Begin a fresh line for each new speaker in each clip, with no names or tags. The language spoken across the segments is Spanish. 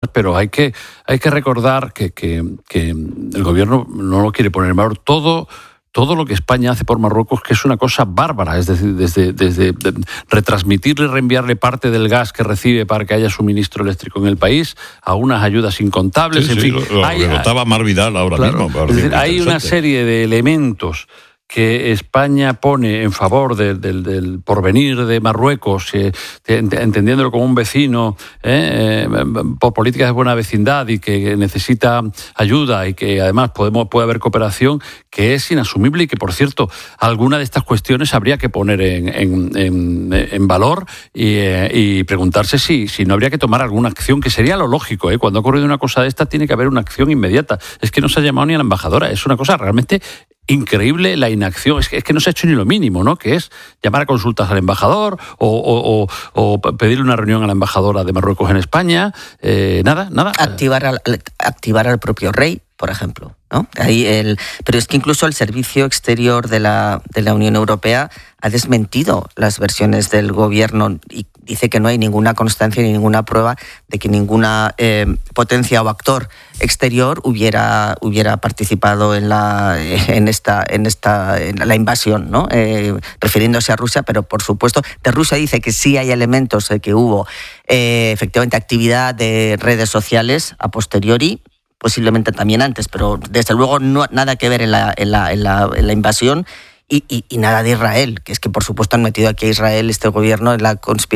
Pero hay que recordar que el gobierno no lo quiere poner en valor todo lo que España hace por Marruecos, que es una cosa bárbara, es decir, desde retransmitirle, reenviarle parte del gas que recibe para que haya suministro eléctrico en el país, a unas ayudas incontables,
sí,
en fin.
Lo notaba Mar Vidal ahora mismo.
Es decir, hay una serie de elementos que España pone en favor del porvenir de Marruecos, entendiéndolo como un vecino por políticas de buena vecindad y que necesita ayuda y que además puede haber cooperación, que es inasumible y que, por cierto, alguna de estas cuestiones habría que poner en valor y preguntarse si no habría que tomar alguna acción, que sería lo lógico. Cuando ha ocurrido una cosa de esta tiene que haber una acción inmediata. Es que no se ha llamado ni a la embajadora, es una cosa realmente increíble la inacción, es que no se ha hecho ni lo mínimo, ¿no? Que es llamar a consultas al embajador o pedirle una reunión a la embajadora de Marruecos en España, nada.
Activar al propio rey, por ejemplo, ¿no? Pero es que incluso el Servicio Exterior de la Unión Europea ha desmentido las versiones del gobierno y dice que no hay ninguna constancia ni ninguna prueba de que ninguna potencia o actor exterior hubiera participado en la invasión, ¿no? Refiriéndose a Rusia, pero por supuesto de Rusia dice que sí hay elementos de que hubo efectivamente actividad de redes sociales a posteriori, posiblemente también antes, pero desde luego nada que ver en la invasión. Y nada de Israel, que es que por supuesto han metido aquí a Israel, este gobierno, en la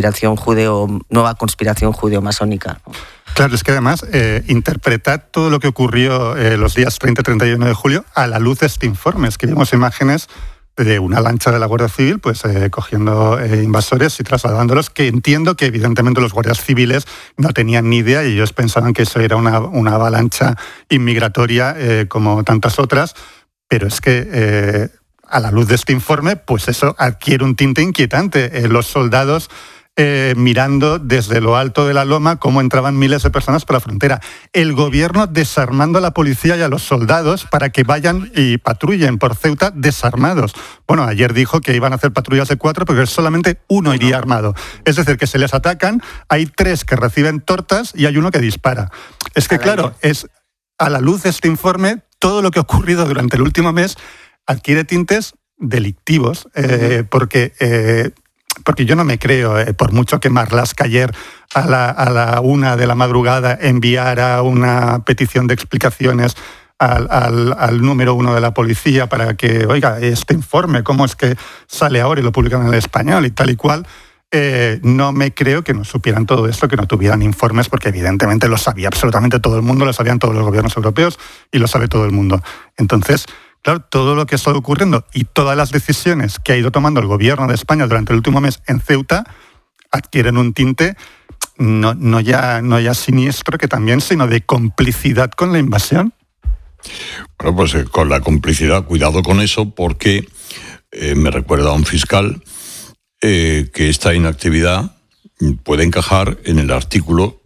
nueva conspiración judeo-masónica.
Claro, es que además interpretar todo lo que ocurrió los días 30 y 31 de julio a la luz de este informe. Es que vimos imágenes de una lancha de la Guardia Civil pues cogiendo invasores y trasladándolos, que entiendo que evidentemente los guardias civiles no tenían ni idea y ellos pensaban que eso era una avalancha inmigratoria como tantas otras, pero es que a la luz de este informe, pues eso adquiere un tinte inquietante. Los soldados mirando desde lo alto de la loma cómo entraban miles de personas por la frontera. El gobierno desarmando a la policía y a los soldados para que vayan y patrullen por Ceuta desarmados. Bueno, ayer dijo que iban a hacer patrullas de 4 porque solamente uno iría armado. Es decir, que se les atacan, hay 3 que reciben tortas y hay uno que dispara. Es que claro, es a la luz de este informe, todo lo que ha ocurrido durante el último mes adquiere tintes delictivos, porque yo no me creo, por mucho que Marlaska ayer a la 1 de la madrugada enviara una petición de explicaciones al número 1 de la policía para que, oiga, este informe, ¿cómo es que sale ahora y lo publican en el español y tal y cual? No me creo que no supieran todo esto, que no tuvieran informes, porque evidentemente lo sabía absolutamente todo el mundo, lo sabían todos los gobiernos europeos y lo sabe todo el mundo. Entonces, claro, todo lo que está ocurriendo y todas las decisiones que ha ido tomando el gobierno de España durante el último mes en Ceuta adquieren un tinte no ya siniestro que también, sino de complicidad con la invasión.
Bueno, pues con la complicidad, cuidado con eso, porque me recuerda a un fiscal que esta inactividad puede encajar en el artículo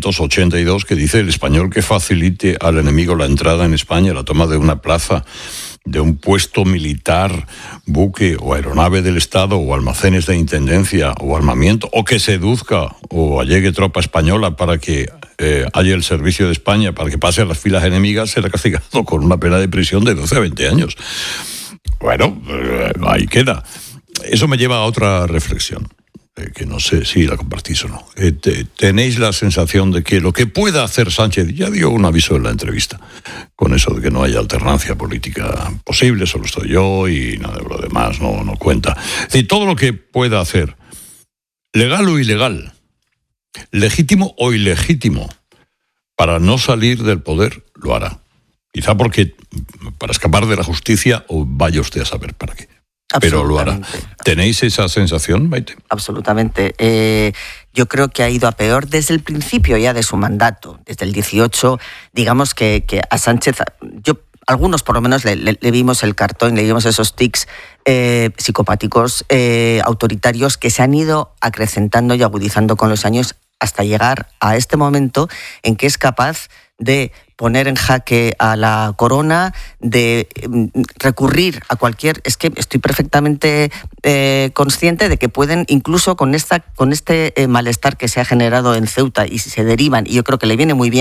582 que dice: el español que facilite al enemigo la entrada en España, la toma de una plaza, de un puesto militar, buque o aeronave del Estado o almacenes de intendencia o armamento, o que seduzca o allegue tropa española para que haya el servicio de España, para que pase a las filas enemigas, será castigado con una pena de prisión de 12 a 20 años. Bueno, ahí queda. Eso me lleva a otra reflexión, que no sé si la compartís o no. ¿Tenéis la sensación de que lo que pueda hacer Sánchez, ya dio un aviso en la entrevista, con eso de que no haya alternancia política posible, solo estoy yo y nada de lo demás no cuenta? Es decir, todo lo que pueda hacer, legal o ilegal, legítimo o ilegítimo, para no salir del poder, lo hará. Quizá para escapar de la justicia, o vaya usted a saber para qué. Pero lo hará. ¿Tenéis esa sensación, Maite?
Absolutamente. Yo creo que ha ido a peor desde el principio ya de su mandato. Desde el 18, digamos que a Sánchez, algunos por lo menos le vimos el cartón, le vimos esos tics psicopáticos, autoritarios, que se han ido acrecentando y agudizando con los años hasta llegar a este momento en que es capaz de poner en jaque a la corona, de recurrir a cualquier... Es que estoy perfectamente consciente de que pueden, incluso con este malestar que se ha generado en Ceuta y se derivan, y yo creo que le viene muy bien